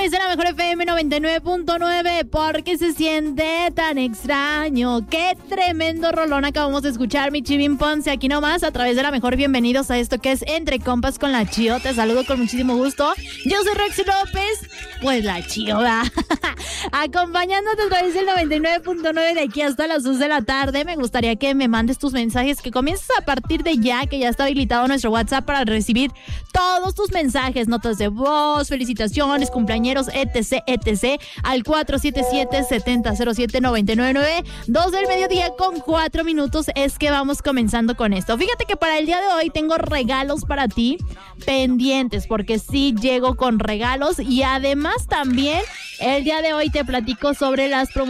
través de la mejor FM 99.9, porque se siente tan extraño. Qué tremendo rolón acabamos de escuchar, mi Chivín Ponce, aquí nomás, a través de la mejor. Bienvenidos a esto que es Entre Compas con la Chio. Te saludo con muchísimo gusto. Yo soy Rexy López, pues la Chio, ¿verdad? Acompañándote a través del 99.9 de aquí hasta las 2 de la tarde. Me gustaría que me mandes tus mensajes, que comiences a partir de ya, que ya está habilitado nuestro WhatsApp para recibir todos tus mensajes, notas de voz, felicitaciones, cumpleañeros, etc, etc, al 477-7007-999, 2 del mediodía con 4 minutos es que vamos comenzando con esto. Fíjate que para el día de hoy tengo regalos para ti pendientes, porque sí llego con regalos, y además también el día de hoy te platico sobre las promociones